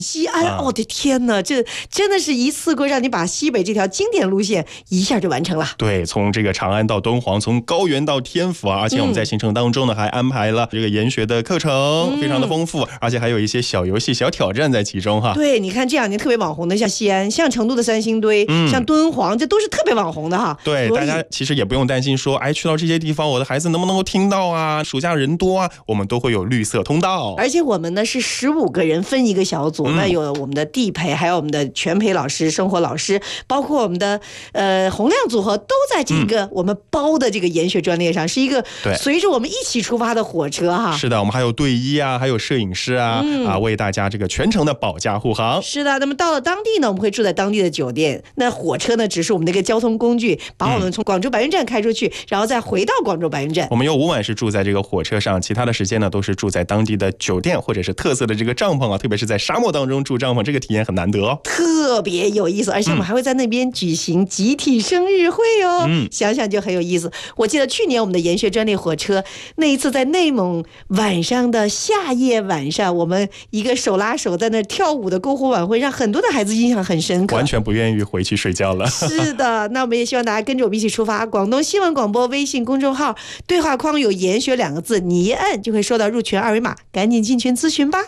西安，我的天哪，这真的是一次过让你把西北这条经典路线一下就完成了。 对，从这个长安到敦煌，从高原到天府啊，而且我们在行程当中呢还安排了这个研学的课程，非常的丰富，而且还有一些小游戏、小挑战在其中哈。 对，你看这两年特别网红的，像西安、像成都的三星堆、像敦煌，这都是特别网红的哈。 对，大家其实也不用担心说，去到这些地方，我的孩子能不能够听到啊？暑假人多啊，我们都会有绿色通道。 而且我们呢是15个人分一个小组，那有我们的地陪，还有我们的全陪老师、生活老师，包括我们的洪亮组合，都在这个我们包的这个研学专列上，是一个随着我们一起出发的火车哈。 是的，我们还有队医啊，还有摄影师啊，为大家这个全程的保驾护航。 是的，那么到了当地呢，我们会住在当地的酒店。那火车呢，只是我们的一个交通工具，把我们从广州白云站开出去，然后再回到广州白云站。 我们有5晚是住在这个火车上，其他的时间呢都是住在当地的酒店或者是特色的这个帐篷啊，特别是在沙漠当中住帐篷，这个体验很难得哦， 特别有意思。而且我们还会在那边举行集体生日会哦，想想就很有意思。我记得去年我们的研学专列火车那一次在内蒙晚上的夏夜晚上，我们一个手拉手在那跳舞的篝火晚会，让很多的孩子印象很深刻， 完全不愿意回去睡觉了。 是的，那我们也希望大家跟着我们一起出发。广东新闻广播微信公众号对话框有研学2个字，你一摁就会收到入群二维码，赶紧进群咨询吧。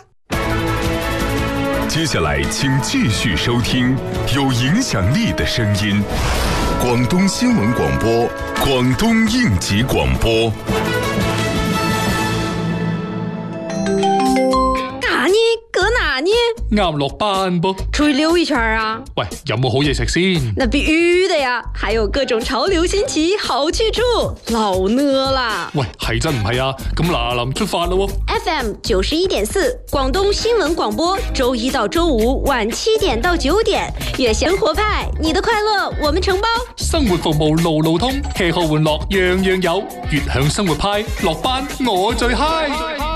接下来请继续收听有影响力的声音，广东新闻广播，广东应急广播。 搁哪呢？ 啱落班噃， 出去溜一圈啊！ 喂，有冇好嘢食先？ 那必须的呀，还有各种潮流新奇好去处，老呢啦！ 喂，係真唔係啊？咁嗱臨出發啦喎 ！FM 91.4，廣東新聞廣播，周一到周五晚7點到9點，粵生活派，你的快樂我們承包。 生活服務路路通，吃喝玩樂樣樣有，粵享生活派，落班我最嗨。